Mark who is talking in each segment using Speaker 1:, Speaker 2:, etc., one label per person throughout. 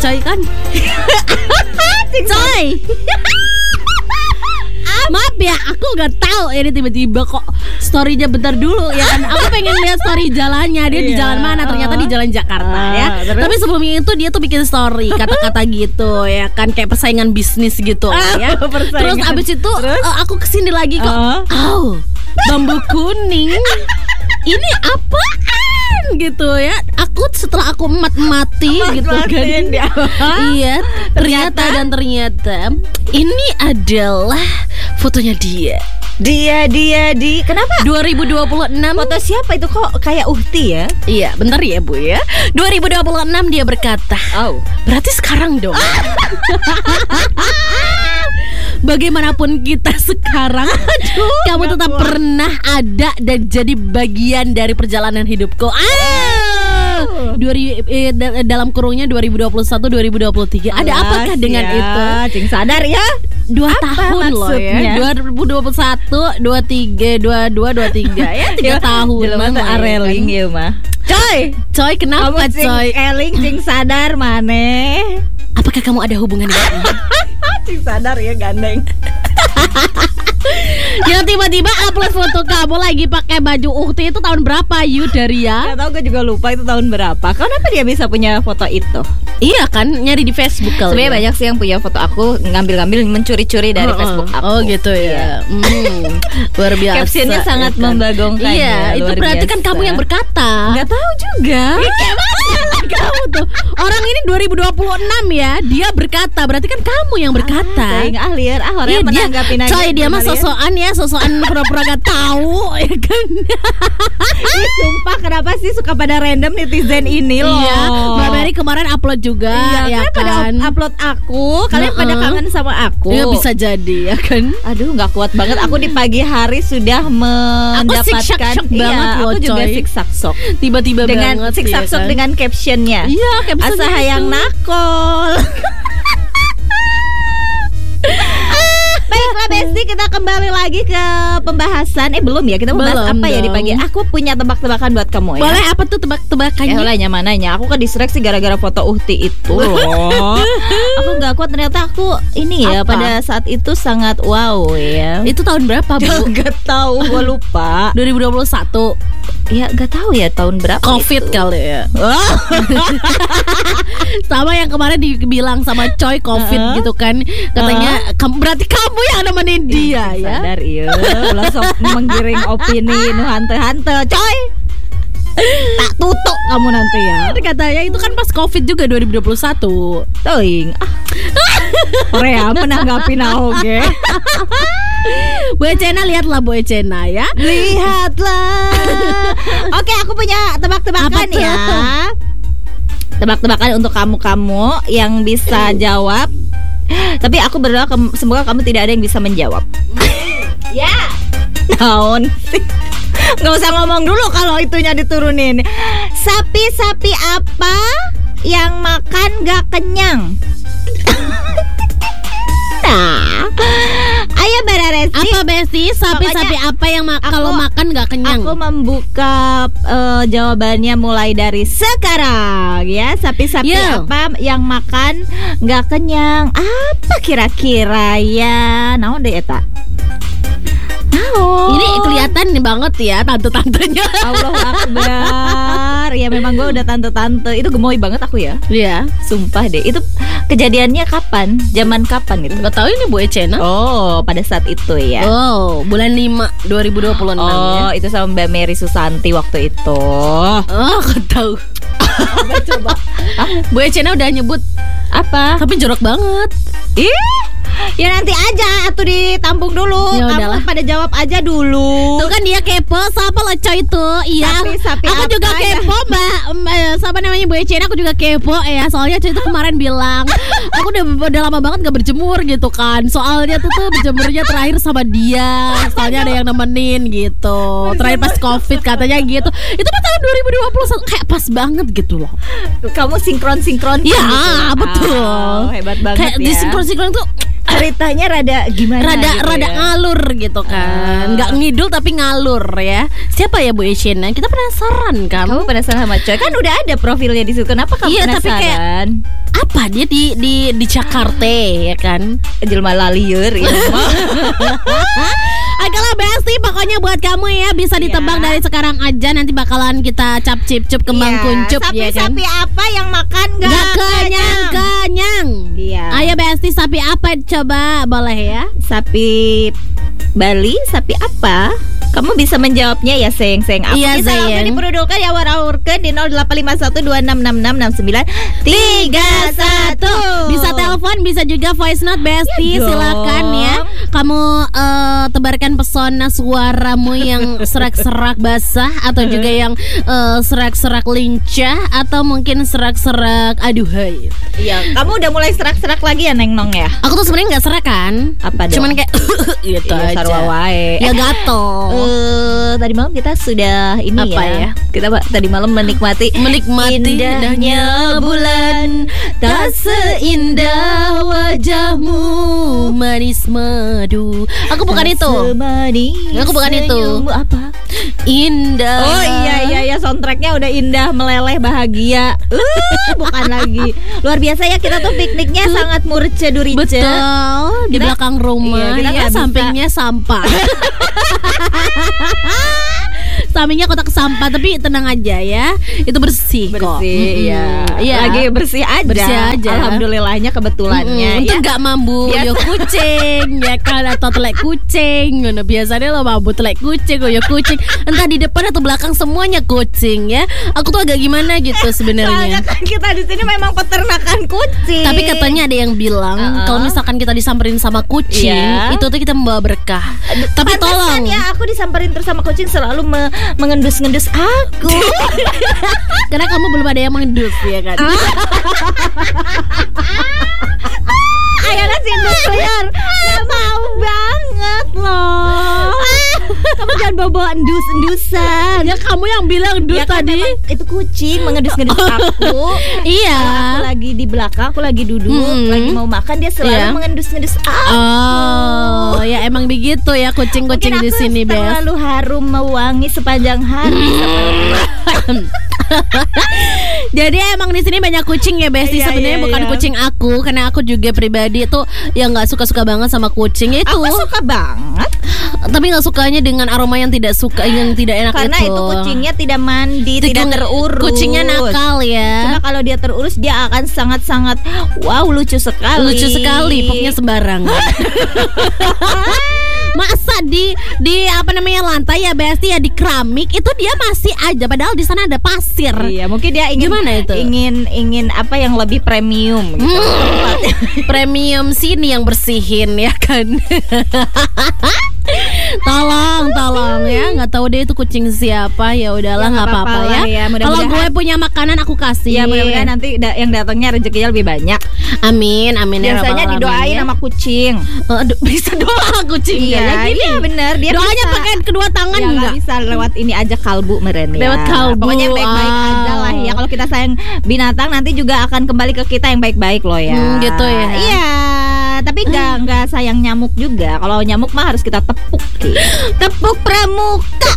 Speaker 1: coy kan. Coy. Maaf ya, aku nggak tahu ini tiba-tiba kok story-nya bentar dulu ya kan. Aku pengen lihat story jalannya, dia di jalan mana, ternyata di jalan Jakarta ya. Tapi sebelumnya itu dia tuh bikin story kata-kata gitu ya kan, kayak persaingan bisnis gitu ya. Terus abis itu aku kesini lagi kok, bambu kuning. Ini apaan gitu ya? Aku setelah aku mati gitu kan. Iya, ternyata ini adalah fotonya dia.
Speaker 2: Di kenapa?
Speaker 1: 2026.
Speaker 2: Foto siapa itu kok kayak Uhti ya?
Speaker 1: Iya, bentar ya Bu ya. 2026 dia berkata, berarti sekarang dong. Bagaimanapun kita sekarang, kamu tetap pernah ada dan jadi bagian dari perjalanan hidupku. Dalam kurungnya 2021-2023. Ada apakah dengan itu?
Speaker 2: Cing sadar ya.
Speaker 1: 2 tahun loh ya. 2021, 23, 22, 23 ya. 3 tahun.
Speaker 2: Jelema areling ya mah.
Speaker 1: Coy, kenapa coy?
Speaker 2: Eling cing sadar maneh.
Speaker 1: Apakah kamu ada hubungan dengan ini?
Speaker 2: Cing sadar ya gandeng.
Speaker 1: Yang tiba-tiba upload foto kamu lagi pakai baju Uhti itu tahun berapa Daria?
Speaker 2: Gak tau, gue juga lupa itu tahun berapa. Kenapa dia bisa punya foto itu?
Speaker 1: Iya kan, nyari di Facebook kali.
Speaker 2: Sebenarnya banyak sih yang punya foto aku, ngambil-ngambil, mencuri-curi dari Facebook aku.
Speaker 1: Oh gitu ya. Luar biasa.
Speaker 2: Captionnya sangat membagongkan.
Speaker 1: Iya, itu berarti kan kamu yang berkata.
Speaker 2: Gak tahu juga.
Speaker 1: Kayak mana kamu tuh? Orang ini 2026 ya, dia berkata, berarti kan kamu yang berkata.
Speaker 2: Saya ahlir, orang menanggapin aja.
Speaker 1: Coy, dia mah sosokan pura-pura gak tahu ya kan.
Speaker 2: Sumpah, kenapa sih suka pada random netizen ini loh.
Speaker 1: Iya, Mbak Mary kemarin upload juga ya kan.
Speaker 2: Pada upload aku, kalian pada kangen sama aku.
Speaker 1: Ya bisa jadi ya kan.
Speaker 2: Aduh, gak kuat banget. Aku di pagi hari sudah mendapatkan.
Speaker 1: Banget loh,
Speaker 2: aku juga siksak-sok.
Speaker 1: Tiba-tiba
Speaker 2: dengan
Speaker 1: banget
Speaker 2: siksak-sok kan? Dengan captionnya.
Speaker 1: Iya, captionnya
Speaker 2: asa hayang nakol. Baiklah Besti, kita kembali lagi ke pembahasan. Belum ya, kita membahas apa ya di pagi. Aku punya tebak-tebakan buat kamu ya.
Speaker 1: Boleh, apa tuh tebak-tebakannya?
Speaker 2: Mananya. Aku kan distraksi gara-gara foto Uhti itu loh. Aku gak kuat, ternyata aku ini ya pada saat itu sangat wow ya.
Speaker 1: Itu tahun berapa Bu?
Speaker 2: Gak tahu, gue lupa.
Speaker 1: 2021.
Speaker 2: Ya gak tahu ya tahun berapa.
Speaker 1: Covid itu kali ya. Sama yang kemarin dibilang sama Coy Covid gitu kan. Katanya berarti kamu yang nemenin dia ya.
Speaker 2: Sadar iya. Langsung menggiring opini nu hante-hante Coy. Tak tutup kamu nanti ya.
Speaker 1: Katanya itu kan pas Covid juga 2021.
Speaker 2: Toing. Korea menanggapi naoge.
Speaker 1: Bu Ecena, lihatlah Bu Ecena ya.
Speaker 2: Lihatlah. Oke, aku punya tebak-tebakan ya. Tebak-tebakan untuk kamu-kamu yang bisa jawab. Tapi aku berdoa semoga kamu tidak ada yang bisa menjawab. Ya. Naon sih? Gak usah ngomong dulu kalau itunya diturunin. Sapi-sapi apa yang makan gak kenyang? Nah, ayo Bararesi.
Speaker 1: Apa Besti? Sapi-sapi apa yang kalau makan gak kenyang?
Speaker 2: Aku membuka jawabannya mulai dari sekarang ya. Sapi-sapi apa yang makan gak kenyang? Apa kira-kira ya? Naon deh eta?
Speaker 1: Ini kelihatan banget ya tante-tantenya.
Speaker 2: Allah Akbar. Ya memang gue udah tante-tante. Itu gemoy banget aku ya.
Speaker 1: Iya,
Speaker 2: sumpah deh. Itu kejadiannya kapan? Zaman kapan itu?
Speaker 1: Gak tahu ini Bu Ecena.
Speaker 2: Oh, pada saat itu ya.
Speaker 1: Oh, bulan 5 2026
Speaker 2: ya. Itu sama Mbak Mary Susanti waktu itu.
Speaker 1: Oh, gak tahu. Coba. Bu Ecena udah nyebut
Speaker 2: apa?
Speaker 1: Tapi jorok banget.
Speaker 2: Ya nanti aja atau ditampung dulu. Kamu pada jawab aja dulu.
Speaker 1: Tuh kan dia kepo. Siapa lo coy itu? Iya.
Speaker 2: Sapi
Speaker 1: aku juga kepo Mbak. Siapa namanya Bu Ecena? Aku juga kepo ya. Soalnya coy itu kemarin bilang aku udah lama banget gak berjemur gitu kan. Soalnya tuh berjemurnya terakhir sama dia. Soalnya ada yang nemenin gitu. Terakhir pas Covid katanya gitu. Itu pas tahun 2021. Kayak pas banget gitu loh.
Speaker 2: Kamu sinkron
Speaker 1: ya,
Speaker 2: gitu.
Speaker 1: Betul.
Speaker 2: Hebat banget
Speaker 1: kayak
Speaker 2: ya.
Speaker 1: Di sinkron tuh
Speaker 2: ceritanya rada gimana?
Speaker 1: Rada ngalur gitu kan. Nggak ngidul tapi ngalur ya. Siapa ya Bu Eshena? Kita penasaran kan.
Speaker 2: Kamu penasaran sama Coy? Kan udah ada profilnya di situ. Kenapa kamu penasaran?
Speaker 1: Tapi kayak apa dia di Jakarta ya kan?
Speaker 2: Jelma lalieur ya.
Speaker 1: Oke lah Besti, pokoknya buat kamu ya bisa ditebak dari sekarang aja. Nanti bakalan kita cap cip cup kembang kuncup ya kan.
Speaker 2: Sapi apa yang makan gak
Speaker 1: kenyang? Iya. Ayo Besti, sapi apa coba, boleh ya?
Speaker 2: Sapi Bali, sapi apa? Kamu bisa menjawabnya ya sayang. Aku bisa langsung diperudulkan ya warawurkan di 085126669931. Bisa
Speaker 1: telepon, bisa juga voice note Besti, silakan ya. Kamu tebarkan pesona suaramu yang serak-serak basah atau juga yang serak-serak lincah atau mungkin serak-serak aduhai.
Speaker 2: Iya, kamu udah mulai serak-serak lagi ya Neng Nong ya?
Speaker 1: Aku tuh sebenarnya nggak serak kan?
Speaker 2: Apa dong?
Speaker 1: Cuman kayak gitu aja.
Speaker 2: Ya
Speaker 1: gato.
Speaker 2: Tadi malam kita sudah ini
Speaker 1: apa ya?
Speaker 2: Kita tadi malam menikmati indahnya bulan, tak seindah wajahmu
Speaker 1: manis madu. Aku bukan itu. Aku bukan itu.
Speaker 2: Apa?
Speaker 1: Indah.
Speaker 2: Oh iya soundtracknya udah indah, meleleh, bahagia. Bukan lagi. Luar biasa ya, kita tuh pikniknya sangat murce durice.
Speaker 1: Betul. Di belakang rumah ya, sampingnya sampah. Sampingnya kotak sampah, tapi tenang aja ya, itu bersih kok.
Speaker 2: Iya. Lagi bersih aja. Alhamdulillahnya kebetulannya.
Speaker 1: Itu nggak mambu yo kucing ya kan, atau telek kucing. Ngono biasanya lo mambu telek kucing, yo kucing. Entah di depan atau belakang semuanya kucing ya. Aku tuh agak gimana gitu sebenarnya.
Speaker 2: Soalnya kan kita di sini memang peternakan kucing.
Speaker 1: Tapi katanya ada yang bilang kalau misalkan kita disamperin sama kucing, itu tuh kita membawa berkah. Tapi tolong
Speaker 2: ya, aku disamperin terus sama kucing selalu mengendus-ngendus aku.
Speaker 1: Karena kamu belum ada yang mengendus ya kan.
Speaker 2: Ayana sindus liar. Gak mau banget loh. Kamu jangan bawa endus-endusan.
Speaker 1: Ya kamu yang bilang endus tadi.
Speaker 2: Itu kucing mengendus-ngendus aku.
Speaker 1: Iya.
Speaker 2: Aku lagi di belakang, aku lagi duduk, lagi mau makan, dia selalu mengendus-ngendus aku.
Speaker 1: Oh, ya emang begitu ya kucing-kucing di sini, Bes.
Speaker 2: Terlalu harum mewangi sepanjang hari.
Speaker 1: Jadi emang di sini banyak kucing ya Besti. Sebenarnya bukan kucing aku, karena aku juga pribadi itu yang nggak suka banget sama kucing itu.
Speaker 2: Aku suka banget,
Speaker 1: tapi nggak sukanya dengan aroma yang tidak enak
Speaker 2: karena itu kucingnya tidak mandi, tidak terurus.
Speaker 1: Kucingnya nakal ya.
Speaker 2: Cuma kalau dia terurus dia akan sangat-sangat lucu sekali.
Speaker 1: Pokoknya sembarangan. Masa di lantai ya Besti ya, di keramik itu dia masih aja, padahal di sana ada pasir.
Speaker 2: Iya, mungkin dia ingin apa yang lebih premium gitu.
Speaker 1: Premium sini yang bersihin ya kan. Tolong ya, nggak tahu deh itu kucing siapa, ya udahlah nggak apa-apa ya. Kalau gue punya makanan aku kasih.
Speaker 2: Ya mudah-mudahan nanti yang datangnya rezekinya lebih banyak.
Speaker 1: Amin
Speaker 2: Biasanya
Speaker 1: ya
Speaker 2: didoain sama kucing.
Speaker 1: Bisa doa kucing ya.
Speaker 2: Iya benar, dia
Speaker 1: doanya pakai kedua tangan
Speaker 2: ya,
Speaker 1: enggak
Speaker 2: bisa lewat ini aja kalbu meren ya.
Speaker 1: Lewat kalbu.
Speaker 2: Pokoknya baik-baik aja lah ya. Kalau kita sayang binatang nanti juga akan kembali ke kita yang baik-baik loh ya.
Speaker 1: Gitu ya.
Speaker 2: Iya. Tapi nggak sayang nyamuk juga. Kalau nyamuk mah harus kita tepuk. Tepuk pramuka.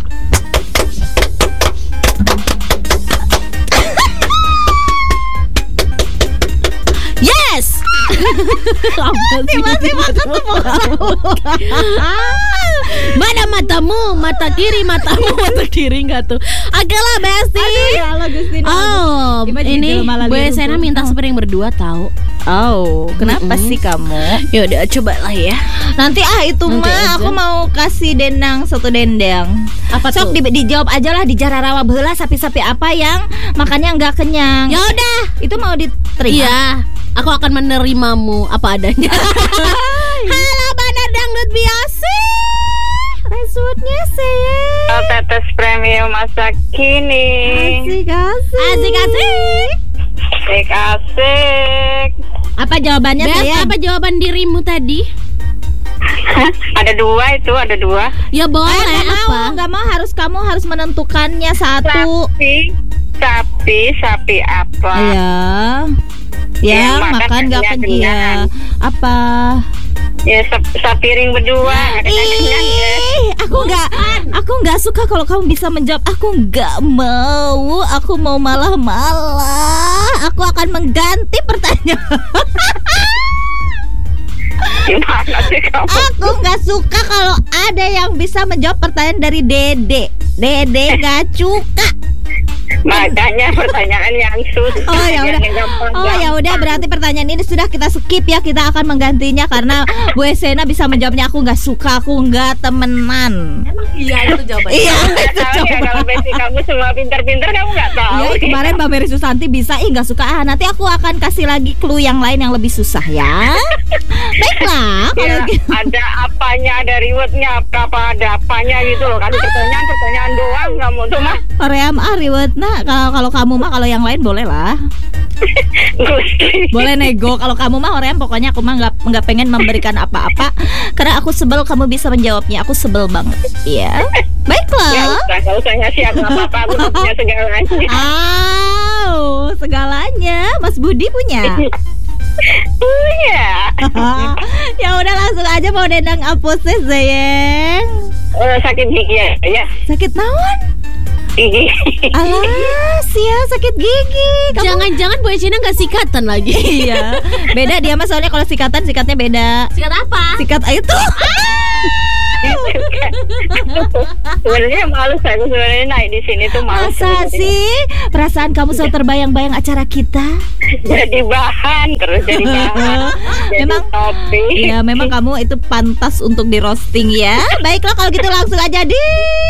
Speaker 1: Yes.
Speaker 2: Masih makan tepuk pramuka.
Speaker 1: Mana matamu? Mata kiri matamu, mata kiri enggak tuh? Oke lah Besti. Ini Bu Sena minta spring berdua tahu.
Speaker 2: Kenapa sih kamu?
Speaker 1: Ya udah coba lah ya.
Speaker 2: Nanti aku mau kasih dendang satu dendang.
Speaker 1: Apa
Speaker 2: sok
Speaker 1: tuh?
Speaker 2: Dijawab aja lah, di Jararawa beula sapi-sapi apa yang makannya nggak kenyang.
Speaker 1: Ya udah,
Speaker 2: itu mau diterima.
Speaker 1: Iya, aku akan menerimamu apa adanya. Halo Bandar Dangdut biasa.
Speaker 2: Resutnya sih.
Speaker 3: Tetes premium masa kini. Asik.
Speaker 2: Apa jawabannya sayang?
Speaker 1: Apa jawaban dirimu tadi?
Speaker 3: Ada dua.
Speaker 1: Ya boleh.
Speaker 2: Nggak mau, kamu harus menentukannya satu.
Speaker 3: Sapi apa?
Speaker 2: Iya. Ya makan nggak kenyang. Apa?
Speaker 3: Ya sepiring berdua. Kadang-kadang ya.
Speaker 2: Aku nggak suka kalau kamu bisa menjawab. Aku nggak mau. Aku mau malah. Aku akan mengganti pertanyaan.
Speaker 3: Gimana sih kamu?
Speaker 2: Aku nggak suka kalau ada yang bisa menjawab pertanyaan dari Dede. Dede nggak suka.
Speaker 3: Makanya pertanyaan yang susah.
Speaker 2: Oh ya udah.
Speaker 3: yang gampang-gampang.
Speaker 2: Oh ya udah, berarti pertanyaan ini sudah kita skip ya. Kita akan menggantinya karena Bu Esena bisa menjawabnya. Aku nggak suka, aku nggak temenan.
Speaker 1: Emang iya itu jawabannya.
Speaker 2: Iya,
Speaker 3: Nggak
Speaker 2: itu
Speaker 3: tahu ya
Speaker 2: coba.
Speaker 3: kalau basic kamu semua pinter-pinter kamu nggak tahu.
Speaker 2: Iya, kemarin Mbak Mary Susanti bisa, nggak suka. Nanti aku akan kasih lagi clue yang lain yang lebih susah ya. Baiklah, kalau
Speaker 3: Ya,
Speaker 2: gitu.
Speaker 3: ada apanya, ada rewardnya, apa ada apanya gitu loh. Kan pertanyaan doang kamu tuh mah.
Speaker 2: Korea mah ribet. Nah, kalau kamu mah, kalau yang lain boleh lah.
Speaker 3: Gusti.
Speaker 2: Boleh nego. Kalau kamu mah Korea, pokoknya aku mah nggak pengen memberikan apa-apa karena aku sebel kamu bisa menjawabnya. Aku sebel banget. Iya. Baiklah.
Speaker 3: Nggak usah ngasih aku apa-apa, aku udah punya segalanya.
Speaker 2: Segalanya Mas Budi punya.
Speaker 3: Iya.
Speaker 2: Ya udah, langsung aja mau dendang apa sih, sayang?
Speaker 3: Sakit gigi ya.
Speaker 2: Sakit naon?
Speaker 3: Gigi.
Speaker 2: Alas ya, sakit gigi.
Speaker 1: Jangan-jangan Bu Ecina nggak sikatan lagi.
Speaker 2: Iya. Beda dia mah, soalnya kalau sikatnya beda.
Speaker 1: Sikat apa?
Speaker 2: Sikat itu.
Speaker 3: Sebenarnya malu saya sebenarnya naik di sini tuh malu.
Speaker 2: Masa
Speaker 3: sebenarnya.
Speaker 2: sih? Perasaan kamu selalu terbayang-bayang acara kita.
Speaker 3: Jadi bahan terus jadi bahan. Jadi
Speaker 2: Memang-
Speaker 3: topik.
Speaker 2: Ya, memang kamu itu pantas untuk di roasting ya. Baiklah kalau gitu, langsung aja di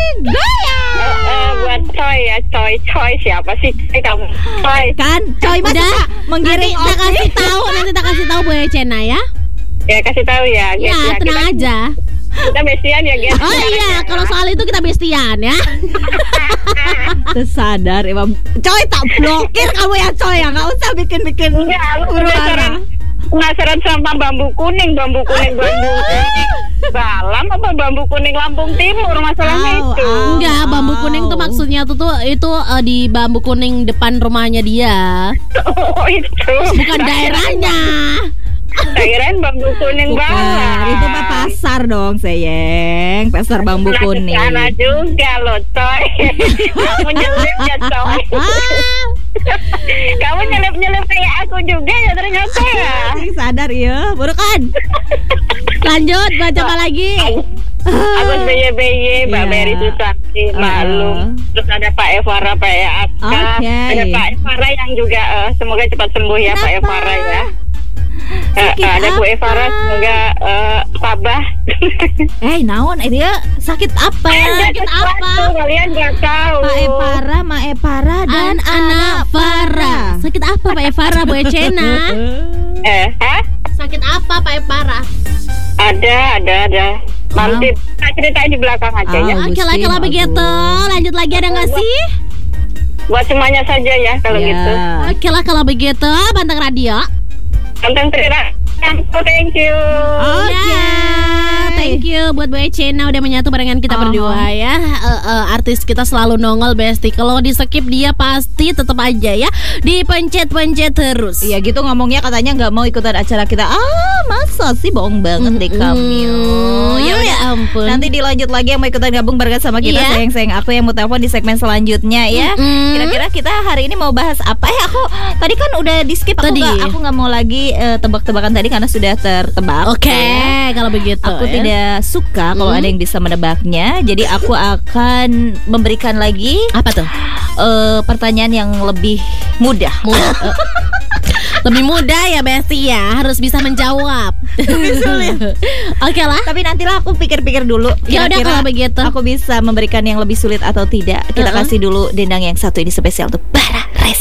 Speaker 3: Buat Coy ya, Coy siapa sih? Kamu Coy.
Speaker 2: kan coy mas
Speaker 1: Udah,
Speaker 2: suka menggiring
Speaker 1: Nanti kita kasih tahu Bu Ecina ya.
Speaker 3: Ya kasih tahu ya.
Speaker 1: Ya,
Speaker 3: Guys,
Speaker 1: tenang aja.
Speaker 3: Kita bestian ya guys.
Speaker 1: Oh iya, kalau soal itu kita bestian ya.
Speaker 2: Tersadar emang. Coy, tak blokir kamu ya Coy ya. Gak usah bikin-bikin
Speaker 3: Enggak, aku penasaran sama bambu kuning balam apa bambu kuning Lampung Timur masalahnya
Speaker 2: Au,
Speaker 3: itu.
Speaker 2: au.
Speaker 1: Enggak, bambu kuning tuh maksudnya itu di bambu kuning depan rumahnya dia.
Speaker 3: Oh itu.
Speaker 1: Bukan daerahnya.
Speaker 3: Kirain bambu kuning
Speaker 2: Bukan,
Speaker 3: Balam.
Speaker 2: itu mah pasar dong sayang. Pasar bambu kuning.
Speaker 3: Sana juga loh Coy. Kamu nyelip ya Coy. Kamu nyelip kayak aku juga ya ternyata ya.
Speaker 2: Sadar ya, baru kan.
Speaker 1: Lanjut, baca apa lagi?
Speaker 3: Agus BY Mbak
Speaker 2: Iya.
Speaker 3: Mary Susanti maklum. Terus ada Pak Evara, Pak Aska.
Speaker 2: Oke.
Speaker 3: Ada Pak Evara yang juga semoga cepat sembuh ya Pak
Speaker 2: Kenapa?
Speaker 3: Evara ya.
Speaker 2: Sakit
Speaker 3: Ada Bu
Speaker 2: apa?
Speaker 3: Evara semoga tabah.
Speaker 2: Naon dia sakit apa?
Speaker 1: Sakit apa?
Speaker 3: Kalian nggak tahu.
Speaker 2: Ma Epara dan
Speaker 1: Anak Farah. Sakit apa Pak Evara, Bu Ecina?
Speaker 3: Hah?
Speaker 1: Sakit apa Pak Evara?
Speaker 3: Ada. Nanti saya ceritain di belakang aja ya.
Speaker 2: Ah.
Speaker 1: Oke lah kalau
Speaker 2: Agustin,
Speaker 1: begitu. Lanjut lagi ada nggak sih?
Speaker 3: Buat semuanya saja ya kalau
Speaker 2: Ya.
Speaker 3: gitu.
Speaker 1: Oke lah kalau begitu, Banteng Radio.
Speaker 3: Tentang cerita. Thank you.
Speaker 2: Oke.
Speaker 1: Ya, thank you buat Bu Ecina udah menyatu barengan kita berdua ya. Artis kita selalu nongol Besti. Kalau di skip dia pasti tetap aja ya dipencet-pencet terus.
Speaker 2: Iya gitu ngomongnya, katanya nggak mau ikutan acara kita. Masa sih, bohong banget deh kamu. Ya udah,
Speaker 1: ampun.
Speaker 2: nanti dilanjut lagi yang mau ikutan gabung barengan sama kita.
Speaker 1: Iya.
Speaker 2: Sayang aku yang mau telepon di segmen selanjutnya ya. Kira-kira kita hari ini mau bahas apa ya? Aku tadi kan udah di skip.
Speaker 1: Tadi.
Speaker 2: Aku nggak mau lagi tebak-tebakan tadi karena sudah tertebak.
Speaker 1: Oke,
Speaker 2: Ya.
Speaker 1: kalau begitu
Speaker 2: Aku
Speaker 1: ya.
Speaker 2: tidak suka kalau ada yang bisa menebaknya. Jadi aku akan memberikan lagi
Speaker 1: Apa tuh?
Speaker 2: pertanyaan yang lebih mudah.
Speaker 1: Lebih mudah ya Besti ya, harus bisa menjawab. Oke lah.
Speaker 2: Tapi nantilah aku pikir-pikir dulu.
Speaker 1: Ya udah
Speaker 2: Kira-kira
Speaker 1: kalau begitu.
Speaker 2: aku bisa memberikan yang lebih sulit atau tidak. Kita kasih dulu dendang yang satu ini spesial untuk Bara Res.